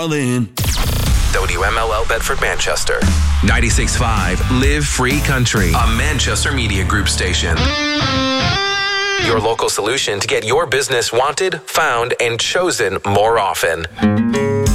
in. WMLL Bedford, Manchester. 96.5 Live Free Country, a Manchester Media Group station. Your local solution to get your business wanted, found, and chosen more often.